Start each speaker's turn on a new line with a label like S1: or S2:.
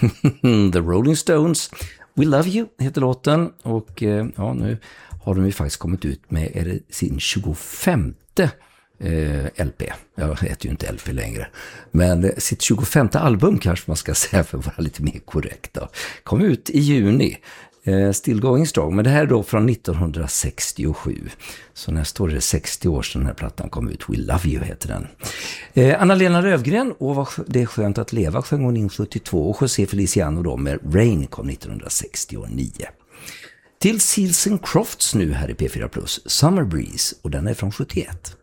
S1: The Rolling Stones, We Love You heter låten. Och ja, nu har de ju faktiskt kommit ut med sin 25:e LP. Jag heter ju inte LP längre. Men sitt 25:e album kanske man ska säga för att vara lite mer korrekt då. Kom ut i juni. Still Going Strong. Men det här är då från 1967. Så nästa år är det 60 år sedan den här plattan kom ut. We Love You heter den. Anna-Lena Löfgren, och Det är skönt att leva, sjöng hon in 72. Och José Feliciano då med Rain kom 1969. Till Seals and Crofts nu här i P4 Plus. Summer Breeze, och den är från 71.